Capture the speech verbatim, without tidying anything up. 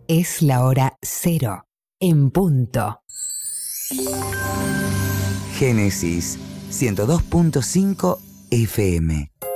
Es la hora cero, en punto. Génesis ciento dos punto cinco F M.